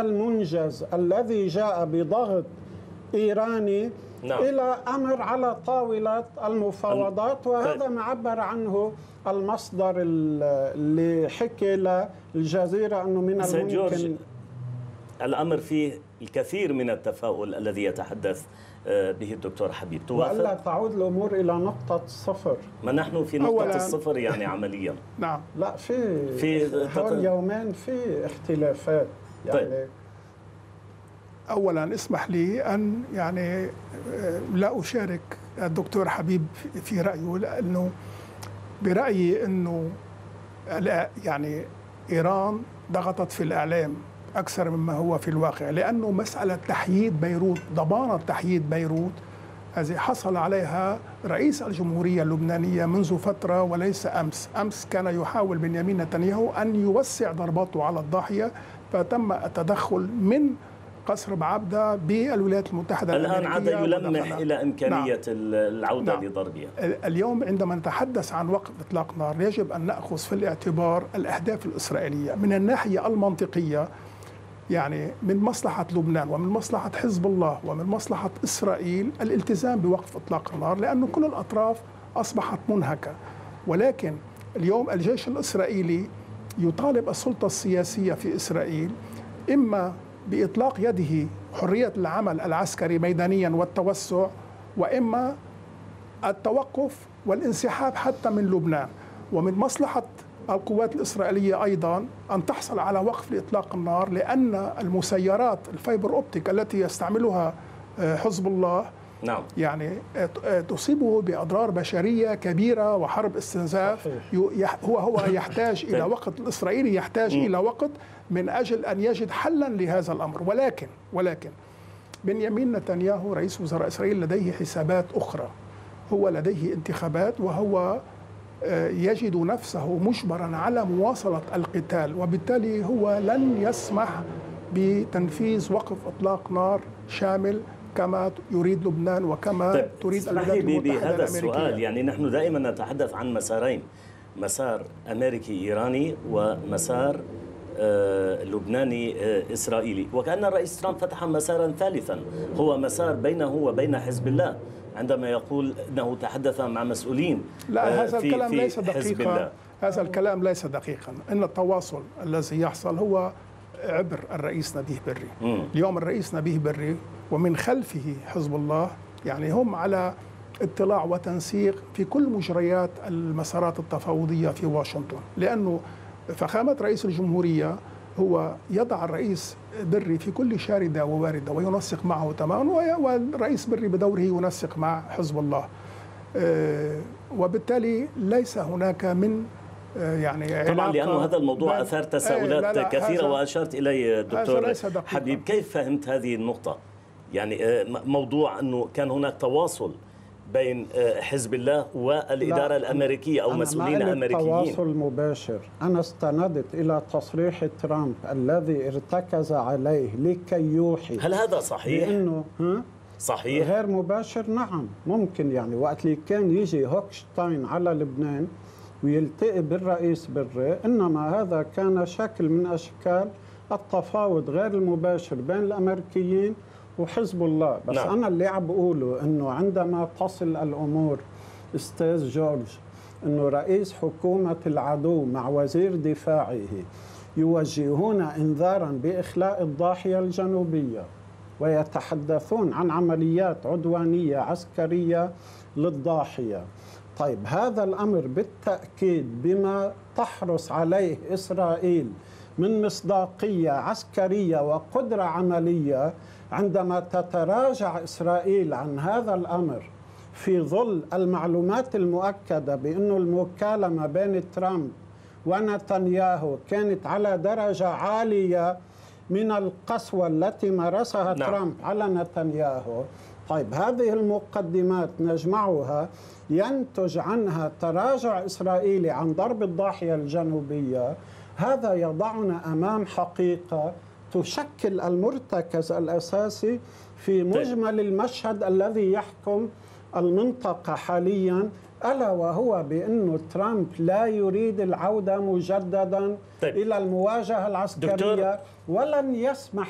المنجز الذي جاء بضغط إيراني إلى أمر على طاولة المفاوضات، وهذا ما عبر عنه المصدر اللي حكي للجزيرة أنه من الممكن. الأمر فيه الكثير من التفاؤل الذي يتحدث به الدكتور حبيب. وألا تعود الأمور إلى نقطة الصفر. ما نحن في نقطة الصفر يعني عمليا. نعم. لا، في حول يومين في اختلافات يعني. طيب. أولا اسمح لي أن لا أشارك الدكتور حبيب في رأيه، لأنه برأيي أنه إيران ضغطت في الإعلام أكثر مما هو في الواقع، لأنه مسألة تحييد بيروت، ضمانة تحييد بيروت، هذه حصل عليها رئيس الجمهورية اللبنانية منذ فترة وليس أمس. أمس كان يحاول بنيامين نتنياهو أن يوسع ضرباته على الضاحية، فتم التدخل من قصر بعبدة بالولايات المتحدة الآن عاد يلمح إلى إمكانية العودة لضربها. اليوم عندما نتحدث عن وقف إطلاق نار يجب أن نأخذ في الاعتبار الأهداف الإسرائيلية من الناحية المنطقية، من مصلحة لبنان ومن مصلحة حزب الله ومن مصلحة إسرائيل الالتزام بوقف إطلاق النار، لأن كل الأطراف أصبحت منهكة. ولكن اليوم الجيش الإسرائيلي يطالب السلطة السياسية في إسرائيل إما بإطلاق يده حرية العمل العسكري ميدانيا والتوسع، وإما التوقف والانسحاب حتى من لبنان. ومن مصلحة القوات الإسرائيلية أيضا أن تحصل على وقف لإطلاق النار، لأن المسيرات الفايبر أوبتيك التي يستعملها حزب الله تصيبه بأضرار بشرية كبيرة وحرب استنزاف. هو يحتاج إلى وقت، الإسرائيلي يحتاج إلى وقت من أجل أن يجد حلا لهذا الأمر. ولكن بنيامين نتنياهو رئيس وزراء إسرائيل لديه حسابات أخرى، هو لديه انتخابات، وهو يجد نفسه مجبرا على مواصلة القتال، وبالتالي هو لن يسمح بتنفيذ وقف إطلاق نار شامل كما يريد لبنان وكما تريد الولايات المتحدة بهذا السؤال. نحن دائما نتحدث عن مسارين، مسار أمريكي إيراني ومسار لبناني إسرائيلي، وكأن الرئيس ترامب فتح مسارا ثالثا هو مسار بينه وبين حزب الله، عندما يقول أنه تحدث مع مسؤولين. لا، هذا الكلام ليس دقيقا. هذا الكلام ليس دقيقا. إن التواصل الذي يحصل هو عبر الرئيس نبيه بري. اليوم الرئيس نبيه بري ومن خلفه حزب الله هم على اطلاع وتنسيق في كل مجريات المسارات التفاوضية في واشنطن، لأنه فخامة رئيس الجمهورية هو يضع الرئيس بري في كل شاردة وواردة وينسق معه تماما، والرئيس بري بدوره ينسق مع حزب الله، وبالتالي ليس هناك من طبعا، لأنه هذا الموضوع أثار تساؤلات كثيرة وأشرت إليه الدكتور حبيب. كيف فهمت هذه النقطة؟ موضوع أنه كان هناك تواصل بين حزب الله والإدارة الأمريكية أو مسؤولين أمريكيين. تواصل مباشر. أنا استندت إلى تصريح ترامب الذي ارتكز عليه لكي يوحي. هل هذا صحيح؟ لأنه صحيح غير مباشر. نعم ممكن. وقت اللي كان يجي هوكشتاين على لبنان ويلتقي بالرئيس بري، إنما هذا كان شكل من أشكال التفاوض غير المباشر بين الأمريكيين وحزب الله. بس أنا اللي عم بقوله إنه عندما تصل الأمور أستاذ جورج إنه رئيس حكومة العدو مع وزير دفاعه يوجهون إنذارا بإخلاء الضاحية الجنوبية ويتحدثون عن عمليات عدوانية عسكرية للضاحية. طيب، هذا الأمر بالتأكيد بما تحرص عليه إسرائيل من مصداقية عسكرية وقدرة عملية، عندما تتراجع إسرائيل عن هذا الأمر في ظل المعلومات المؤكدة بأن المكالمة بين ترامب ونتنياهو كانت على درجة عالية من القسوة التي مارسها ترامب على نتنياهو. طيب، هذه المقدمات نجمعها ينتج عنها تراجع إسرائيلي عن ضرب الضاحية الجنوبية. هذا يضعنا أمام حقيقة تشكل المرتكز الأساسي في مجمل المشهد الذي يحكم المنطقة حاليا، ألا وهو بأن ترامب لا يريد العودة مجددا إلى المواجهة العسكرية، ولن يسمح